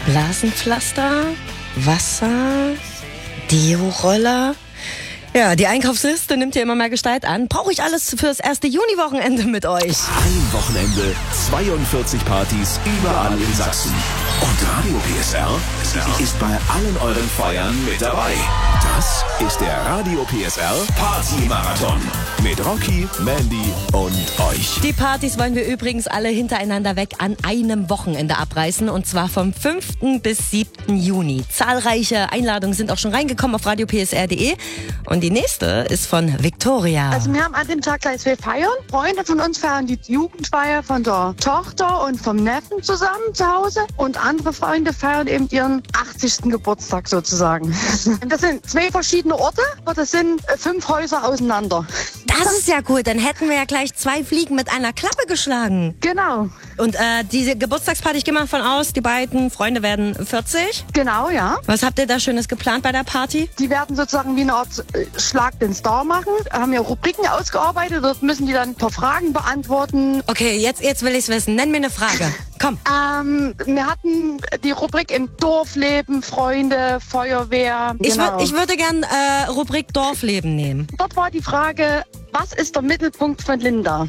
Blasenpflaster, Wasser, Deo-Roller. Ja, die Einkaufsliste nimmt hier immer mehr Gestalt an. Brauche ich alles fürs erste Juni-Wochenende mit euch? Ein Wochenende, 42 Partys überall in Sachsen. Und Radio PSR ist bei allen euren Feiern mit dabei. Das ist der Radio PSR Party-Marathon mit Rocky, Mandy und euch. Die Partys wollen wir übrigens alle hintereinander weg an einem Wochenende abreißen. Und zwar vom 5. bis 7. Juni. Zahlreiche Einladungen sind auch schon reingekommen auf radiopsr.de. Und die nächste ist von Victoria. Also wir haben an dem Tag gleich 2 Feiern. Freunde von uns feiern die Jugendfeier von der Tochter und vom Neffen zusammen zu Hause. Und andere Freunde feiern eben ihren 80. Geburtstag sozusagen. Das sind 2 verschiedene Orte, aber das sind 5 Häuser auseinander. Das ist ja cool, dann hätten wir ja gleich 2 Fliegen mit einer Klappe geschlagen. Genau. Und diese Geburtstagsparty, ich gehe mal von aus, die beiden Freunde werden 40. Genau, ja. Was habt ihr da Schönes geplant bei der Party? Die werden sozusagen wie eine Art Schlag den Star machen. Haben ja Rubriken ausgearbeitet, dort müssen die dann ein paar Fragen beantworten. Okay, jetzt will ich's wissen. Nenn mir eine Frage. Komm. Wir hatten die Rubrik im Dorfleben, Freunde, Feuerwehr. Genau. Ich würde gern Rubrik Dorfleben nehmen. Dort war die Frage, was ist der Mittelpunkt von Linda?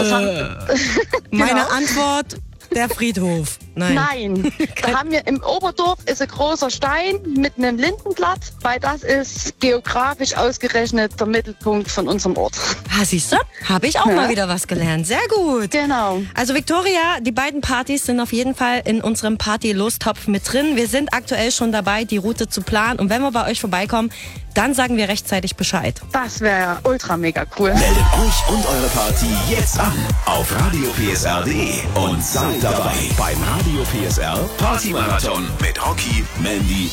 Meine Antwort, der Friedhof. Nein. Da haben wir im Oberdorf ist ein großer Stein mit einem Lindenblatt, weil das ist geografisch ausgerechnet der Mittelpunkt von unserem Ort. Ah, siehst du? Habe ich auch mal wieder was gelernt. Sehr gut. Genau. Also Victoria, die beiden Partys sind auf jeden Fall in unserem Party-Lostopf mit drin. Wir sind aktuell schon dabei, die Route zu planen. Und wenn wir bei euch vorbeikommen, dann sagen wir rechtzeitig Bescheid. Das wäre ultra mega cool. Meldet euch und eure Party jetzt an auf radiopsr.de und seid dabei beim Radio PSR Party-Marathon mit Rocky, Mandy